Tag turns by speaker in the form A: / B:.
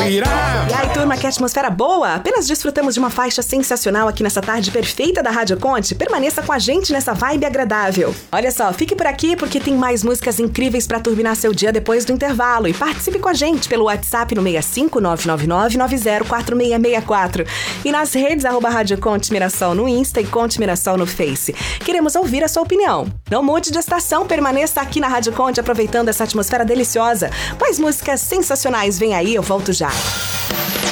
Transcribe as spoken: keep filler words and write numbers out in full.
A: virar.
B: E aí, turma, que atmosfera boa! Apenas desfrutamos de uma faixa sensacional aqui nessa tarde perfeita da Rádio Conte. Permaneça com a gente nessa vibe agradável. Olha só, fique por aqui porque tem mais músicas incríveis pra turbinar seu dia depois do intervalo. E participe com a gente pelo WhatsApp no seis cinco nove nove nove nove zero quatro seis seis quatro. E nas redes, arroba Rádio Conte Mirassol no Insta e Conte Mirassol no Face. Queremos ouvir a sua opinião. Não mude de estação, permaneça aqui na Rádio Conte aproveitando essa atmosfera deliciosa. Mais músicas sensacionais, vem aí, eu volto já.